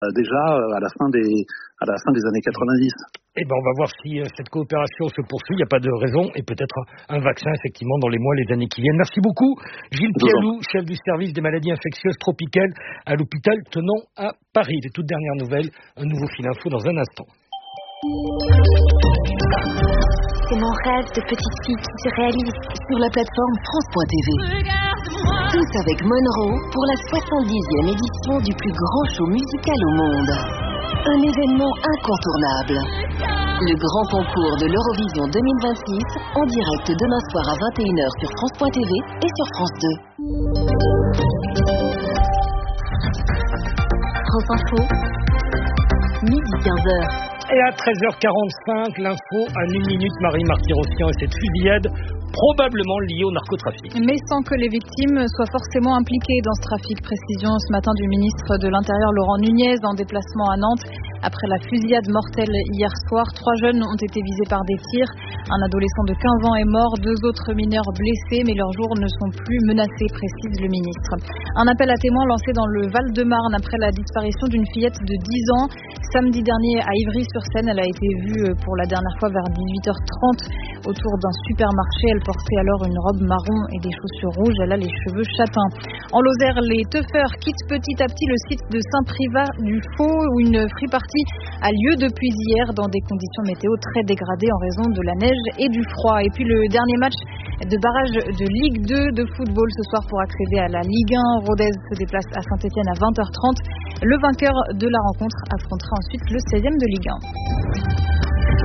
déjà à la fin des années 90. Eh ben, on va voir si cette coopération se poursuit. Il n'y a pas de raison, et peut-être un vaccin effectivement dans les mois, les années qui viennent. Merci beaucoup, Gilles Pialou, chef du service des maladies infectieuses tropicales à l'hôpital Tenon à Paris. Les toutes dernières nouvelles, un nouveau fil info dans un instant. C'est mon rêve de petite fille qui se réalise sur la plateforme France.tv. Tous avec Monroe pour la 70e édition du plus grand show musical au monde. Un événement incontournable. Le grand concours de l'Eurovision 2026 en direct demain soir à 21h sur France.tv et sur France 2. France Info, midi 15h. Et à 13h45, l'info à 1 minute, Marie Martyrossian et cette fusillade probablement liée au narcotrafic. Mais sans que les victimes soient forcément impliquées dans ce trafic. Précision ce matin du ministre de l'Intérieur Laurent Nunez en déplacement à Nantes. Après la fusillade mortelle hier soir, 3 jeunes ont été visés par des tirs. Un adolescent de 15 ans est mort, 2 autres mineurs blessés, mais leurs jours ne sont plus menacés, précise le ministre. Un appel à témoins lancé dans le Val-de-Marne après la disparition d'une fillette de 10 ans. Samedi dernier à Ivry-sur-Seine, elle a été vue pour la dernière fois vers 18h30 autour d'un supermarché. Elle portait alors une robe marron et des chaussures rouges. Elle a les cheveux châtains. En Lozère, les teufeurs quittent petit à petit le site de Saint-Privat du Faux où une free party a lieu depuis hier dans des conditions météo très dégradées en raison de la neige et du froid. Et puis le dernier match de barrage de Ligue 2 de football ce soir pour accéder à la Ligue 1. Rodez se déplace à Saint-Etienne à 20h30. Le vainqueur de la rencontre affrontera ensuite le 16e de Ligue 1.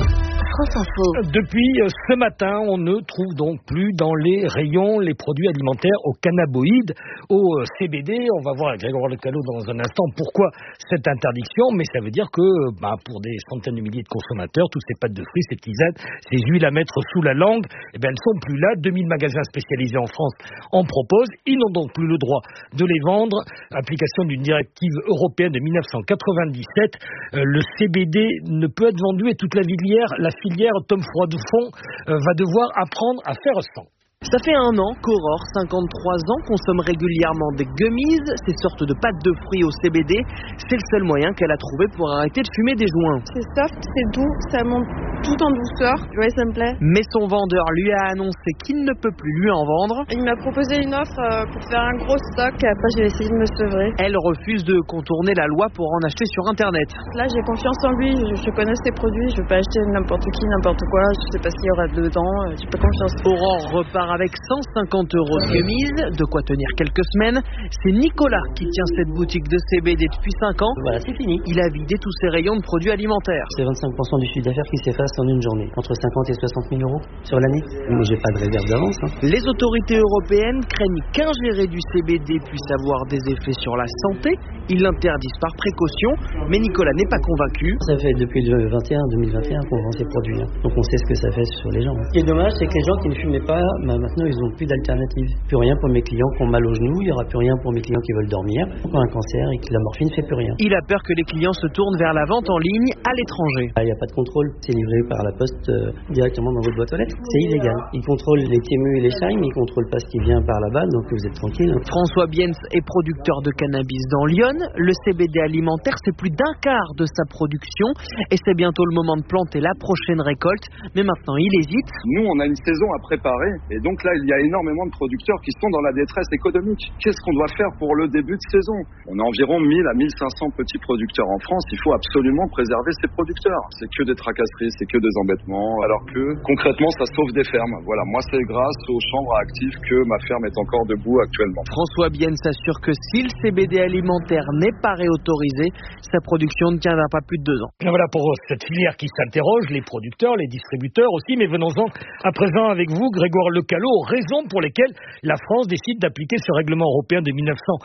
Depuis ce matin, on ne trouve donc plus dans les rayons les produits alimentaires aux cannabinoïdes, au CBD. On va voir avec Grégoire Lecalot dans un instant pourquoi cette interdiction, mais ça veut dire que pour des centaines de milliers de consommateurs, toutes ces pâtes de fruits, ces tisanes, ces huiles à mettre sous la langue, elles sont plus là. 2000 magasins spécialisés en France en proposent. Ils n'ont donc plus le droit de les vendre. Application d'une directive européenne de 1997. Le CBD ne peut être vendu et toute la filière Tom Froidfond va devoir apprendre à faire sans. Ça fait 1 an qu'Aurore, 53 ans, consomme régulièrement des gummies, ces sortes de pâtes de fruits au CBD. C'est le seul moyen qu'elle a trouvé pour arrêter de fumer des joints. C'est soft, c'est doux, ça monte tout en douceur. Ouais, ça me plaît. Mais son vendeur lui a annoncé qu'il ne peut plus lui en vendre. Il m'a proposé une offre pour faire un gros stock. Après, j'ai essayé de me sevrer. Elle refuse de contourner la loi pour en acheter sur Internet. Là, j'ai confiance en lui. Je connais ses produits. Je ne veux pas acheter n'importe qui, n'importe quoi. Je sais pas ce qu'il y aura dedans. J'ai pas confiance. Aurore repart avec 150 € de gummies, de quoi tenir quelques semaines. C'est Nicolas qui tient cette boutique de CBD depuis 5 ans. Voilà, c'est fini. Il a vidé tous ses rayons de produits alimentaires. C'est 25% du chiffre d'affaires qui s'efface en une journée, entre 50 et 60 000 € sur l'année. Mais j'ai pas de réserve d'avance. Les autorités européennes craignent qu'ingérer du CBD puisse avoir des effets sur la santé. Ils l'interdisent par précaution, mais Nicolas n'est pas convaincu. Ça fait depuis 2021 qu'on vend ces produits. Donc on sait ce que ça fait sur les gens. Ce qui est dommage, c'est que les gens qui ne fumaient pas, maintenant ils n'ont plus d'alternative. Plus rien pour mes clients qui ont mal aux genoux, il n'y aura plus rien pour mes clients qui veulent dormir, qui ont un cancer et que la morphine ne fait plus rien. Il a peur que les clients se tournent vers la vente en ligne à l'étranger. Il n'y a pas de contrôle, c'est livré par la poste directement dans votre boîte aux lettres. C'est illégal. Ils contrôlent les TMU et les Scheim, mais ils ne contrôlent pas ce qui vient par là-bas, donc vous êtes tranquille. François Biens est producteur de cannabis dans Lyon. Le CBD alimentaire, c'est plus d'1 quart de sa production et c'est bientôt le moment de planter la prochaine récolte. Mais maintenant, il hésite. Nous, on a une saison à préparer et donc là, il y a énormément de producteurs qui sont dans la détresse économique. Qu'est-ce qu'on doit faire pour le début de saison? On a environ 1000 à 1500 petits producteurs en France. Il faut absolument préserver ces producteurs. C'est que des tracasseries, c'est que des embêtements, alors que concrètement, ça sauve des fermes. Voilà, moi, c'est grâce aux chambres actives que ma ferme est encore debout actuellement. François Bienne s'assure que si le CBD alimentaire n'est pas réautorisé, sa production ne tiendra pas plus de 2 ans. Et voilà pour cette filière qui s'interroge, les producteurs, les distributeurs aussi, mais venons-en à présent avec vous, Grégoire Lecalot, raisons pour lesquelles la France décide d'appliquer ce règlement européen de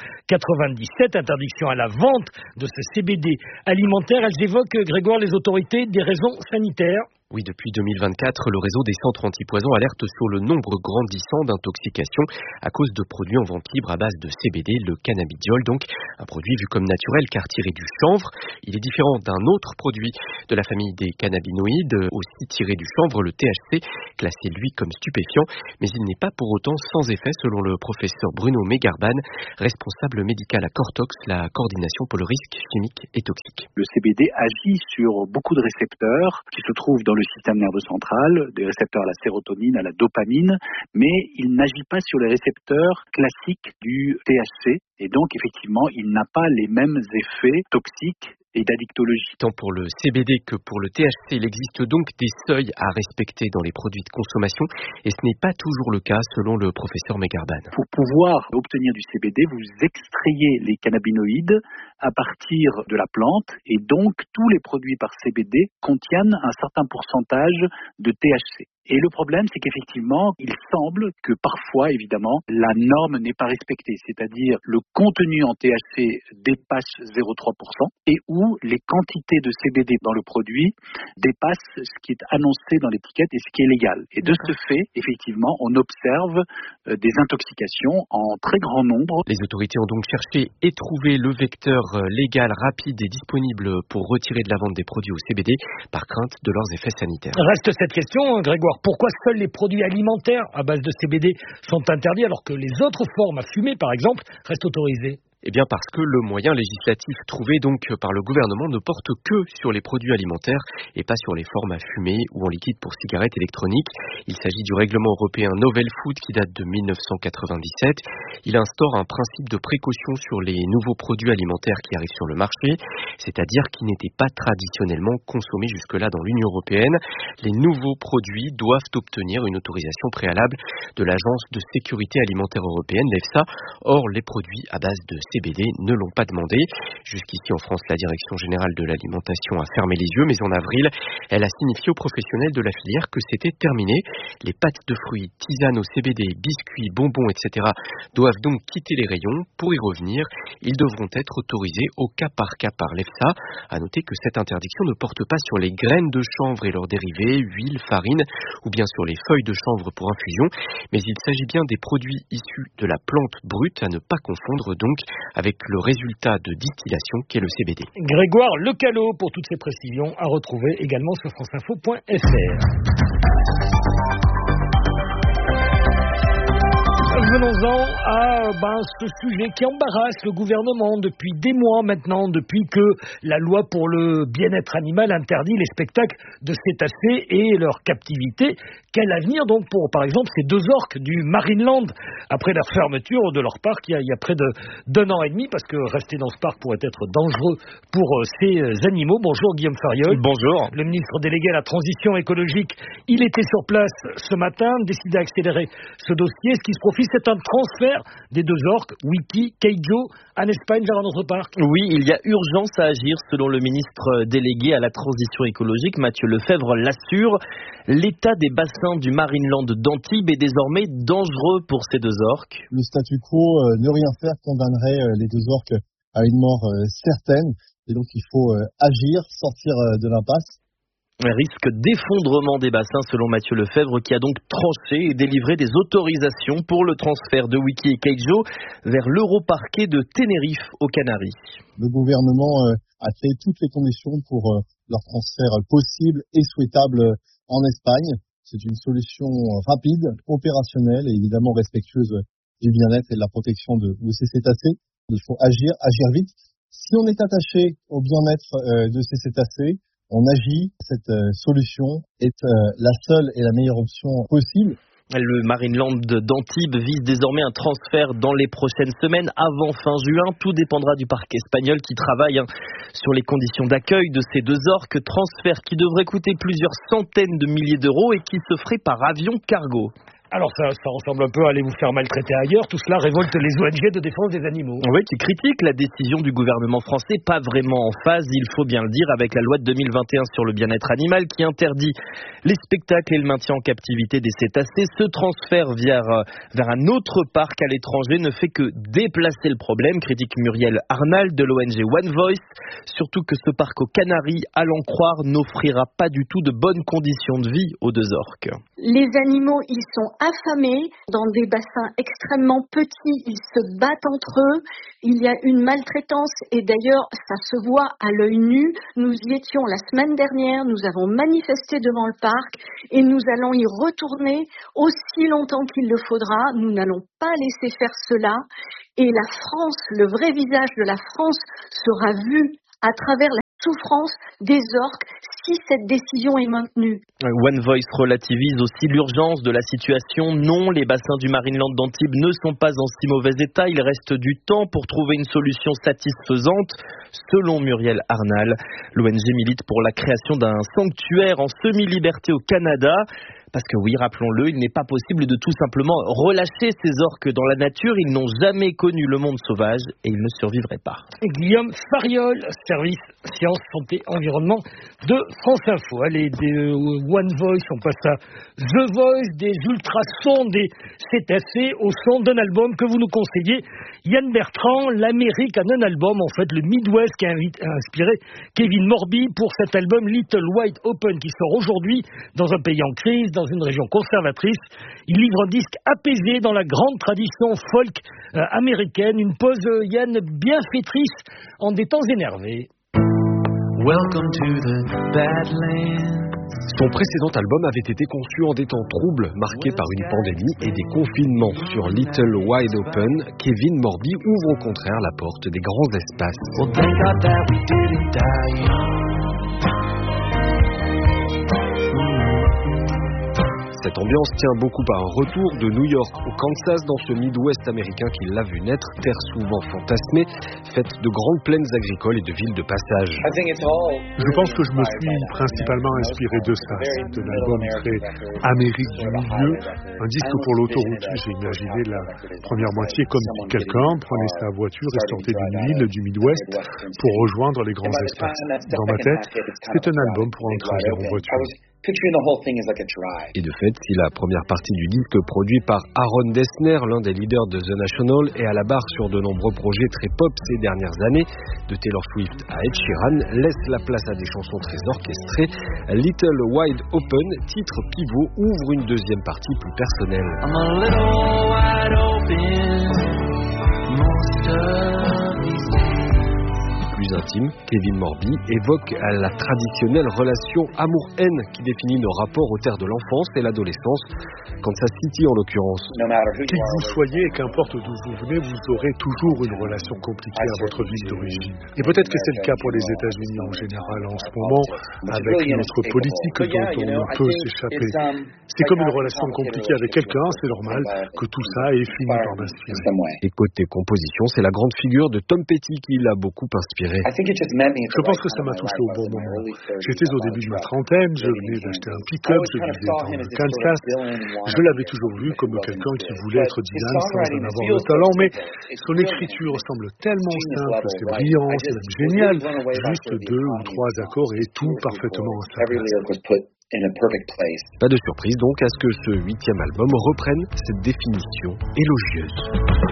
1997, interdiction à la vente de ce CBD alimentaire. Elles évoquent, Grégoire, les autorités, des raisons sanitaires. Oui, depuis 2024, le réseau des centres antipoisons alerte sur le nombre grandissant d'intoxications à cause de produits en vente libre à base de CBD, le cannabidiol, donc un produit vu comme naturel car tiré du chanvre. Il est différent d'un autre produit de la famille des cannabinoïdes, aussi tiré du chanvre, le THC, classé lui comme stupéfiant, mais il n'est pas pour autant sans effet selon le professeur Bruno Megarban, responsable médical à Cortox, la coordination pour le risque chimique et toxique. Le CBD agit sur beaucoup de récepteurs qui se trouvent dans le système nerveux central, des récepteurs à la sérotonine, à la dopamine, mais il n'agit pas sur les récepteurs classiques du THC et donc effectivement il n'a pas les mêmes effets toxiques et d'addictologie. Tant pour le CBD que pour le THC, il existe donc des seuils à respecter dans les produits de consommation et ce n'est pas toujours le cas selon le professeur Megarban. Pour pouvoir obtenir du CBD, vous extrayez les cannabinoïdes à partir de la plante et donc tous les produits par CBD contiennent un certain pourcentage de THC. Et le problème, c'est qu'effectivement, il semble que parfois, évidemment, la norme n'est pas respectée. C'est-à-dire, le contenu en THC dépasse 0,3% et où les quantités de CBD dans le produit dépassent ce qui est annoncé dans l'étiquette et ce qui est légal. Et de ce fait, effectivement, on observe des intoxications en très grand nombre. Les autorités ont donc cherché et trouvé le vecteur légal, rapide et disponible pour retirer de la vente des produits au CBD par crainte de leurs effets sanitaires. Reste cette question, Grégoire. Pourquoi seuls les produits alimentaires à base de CBD sont interdits alors que les autres formes à fumer, par exemple, restent autorisées ? Eh bien parce que le moyen législatif trouvé donc par le gouvernement ne porte que sur les produits alimentaires et pas sur les formes à fumer ou en liquide pour cigarettes électroniques. Il s'agit du règlement européen Novel Food qui date de 1997. Il instaure un principe de précaution sur les nouveaux produits alimentaires qui arrivent sur le marché, c'est-à-dire qui n'étaient pas traditionnellement consommés jusque-là dans l'Union européenne. Les nouveaux produits doivent obtenir une autorisation préalable de l'Agence de sécurité alimentaire européenne, l'EFSA. Or, les produits à base de CBD ne l'ont pas demandé. Jusqu'ici en France, la Direction générale de l'alimentation a fermé les yeux, mais en avril, elle a signifié aux professionnels de la filière que c'était terminé. Les pâtes de fruits, tisanes au CBD, biscuits, bonbons, etc. doivent donc quitter les rayons. Pour y revenir, ils devront être autorisés au cas par l'EFSA. À noter que cette interdiction ne porte pas sur les graines de chanvre et leurs dérivés, huile, farine, ou bien sur les feuilles de chanvre pour infusion, mais il s'agit bien des produits issus de la plante brute, à ne pas confondre donc avec le résultat de distillation qu'est le CBD. Grégoire Lecalot pour toutes ces précisions à retrouver également sur franceinfo.fr. Venons-en à ce sujet qui embarrasse le gouvernement depuis des mois maintenant, depuis que la loi pour le bien-être animal interdit les spectacles de cétacés et leur captivité. Quel avenir donc pour, par exemple, ces deux orques du Marineland après la fermeture de leur parc il y a près d'un an et demi, parce que rester dans ce parc pourrait être dangereux pour ces animaux. Bonjour Guillaume Fariol. Bonjour. Le ministre délégué à la transition écologique, il était sur place ce matin, décidé d'accélérer ce dossier. Ce qui se profile, c'est un transfert des deux orques, Wiki, Keijo, en Espagne vers un autre parc. Oui, il y a urgence à agir selon le ministre délégué à la transition écologique, Mathieu Lefebvre l'assure. L'état des bassins du Marineland d'Antibes est désormais dangereux pour ces deux orques. Le statu quo, ne rien faire, condamnerait les deux orques à une mort certaine. Et donc il faut agir, sortir de l'impasse. Un risque d'effondrement des bassins selon Mathieu Lefebvre qui a donc tranché et délivré des autorisations pour le transfert de Wiki et Keijo vers l'Europarquet de Tenerife aux Canaries. Le gouvernement a créé toutes les conditions pour leur transfert possible et souhaitable en Espagne. C'est une solution rapide, opérationnelle et évidemment respectueuse du bien-être et de la protection de ces cétacés. Il faut agir vite. Si on est attaché au bien-être de ces cétacés, on agit. Cette solution est la seule et la meilleure option possible. Le Marineland d'Antibes vise désormais un transfert dans les prochaines semaines, avant fin juin. Tout dépendra du parc espagnol qui travaille sur les conditions d'accueil de ces deux orques. Transfert qui devrait coûter plusieurs centaines de milliers d'euros et qui se ferait par avion cargo. Alors ça ressemble un peu à aller vous faire maltraiter ailleurs. Tout cela révolte les ONG de défense des animaux. Oui, qui critiquent la décision du gouvernement français, pas vraiment en phase, il faut bien le dire, avec la loi de 2021 sur le bien-être animal qui interdit les spectacles et le maintien en captivité des cétacés. Ce transfert vers un autre parc à l'étranger ne fait que déplacer le problème, critique Muriel Arnal de l'ONG One Voice. Surtout que ce parc aux Canaries, à l'en croire, n'offrira pas du tout de bonnes conditions de vie aux 2 orques. Les animaux, ils sont affamés dans des bassins extrêmement petits, ils se battent entre eux, il y a une maltraitance et d'ailleurs ça se voit à l'œil nu. Nous y étions la semaine dernière, nous avons manifesté devant le parc et nous allons y retourner aussi longtemps qu'il le faudra. Nous n'allons pas laisser faire cela et la France, le vrai visage de la France sera vu à travers la souffrance des orques si cette décision est maintenue. One Voice relativise aussi l'urgence de la situation. Non, les bassins du Marineland d'Antibes ne sont pas en si mauvais état. Il reste du temps pour trouver une solution satisfaisante. Selon Muriel Arnal, l'ONG milite pour la création d'un sanctuaire en semi-liberté au Canada. Parce que oui, rappelons-le, il n'est pas possible de tout simplement relâcher ces orques dans la nature. Ils n'ont jamais connu le monde sauvage et ils ne survivraient pas. Guillaume Fariol, service Sciences, Santé, Environnement de France Info. Allez, des One Voice, on passe à The Voice, des ultrasons, des cétacés au son d'un album que vous nous conseillez. Yann Bertrand, l'Amérique en un album, en fait, le Midwest qui a inspiré Kevin Morby pour cet album Little Wide Open qui sort aujourd'hui dans un pays en crise, dans une région conservatrice. Il livre un disque apaisé dans la grande tradition folk américaine, une pause Yann bienfaitrice en des temps énervés. Welcome to the Badlands. Son précédent album avait été conçu en des temps troubles, marqués par une pandémie et des confinements. Sur Little Wide Open, Kevin Morby ouvre au contraire la porte des grands espaces. Well, thank God that we didn't die young. Cette ambiance tient beaucoup par un retour de New York au Kansas dans ce Midwest américain qui l'a vu naître, terre souvent fantasmée, faite de grandes plaines agricoles et de villes de passage. Je pense que je me suis principalement inspiré de ça. C'est un album très Amérique du milieu, un disque pour l'autoroute. J'ai imaginé la première moitié comme si quelqu'un prenait sa voiture et sortait d'une ville du Midwest pour rejoindre les grands espaces. Dans ma tête, c'est un album pour un trajet en voiture. Et de fait, si la première partie du disque produit par Aaron Dessner, l'un des leaders de The National, est à la barre sur de nombreux projets très pop ces dernières années, de Taylor Swift à Ed Sheeran, laisse la place à des chansons très orchestrées. Little Wide Open, titre pivot, ouvre une deuxième partie plus personnelle. I'm a little wide open, most of these days. Plus intime, Kevin Morby évoque la traditionnelle relation amour-haine qui définit nos rapports aux terres de l'enfance et l'adolescence, Kansas City en l'occurrence. Qui que vous soyez, qu'importe d'où vous venez, vous aurez toujours une relation compliquée à votre ville d'origine. Et peut-être que c'est le cas pour les États-Unis en général en ce moment, avec notre politique dont on peut s'échapper. C'est comme une relation compliquée avec quelqu'un, c'est normal que tout ça ait fini par m'inspirer. Et côté composition, c'est la grande figure de Tom Petty qui l'a beaucoup inspiré. Je pense que ça m'a touché au bon moment. J'étais au début de ma trentaine, je venais d'acheter un pick-up, je vivais dans le Kansas. Je l'avais toujours vu comme quelqu'un qui voulait être Dylan sans en avoir le talent, mais son écriture semble tellement simple, c'est brillant, c'est même génial. Juste 2 ou 3 accords et tout parfaitement à sa place. Pas de surprise donc à ce que ce 8e album reprenne cette définition élogieuse.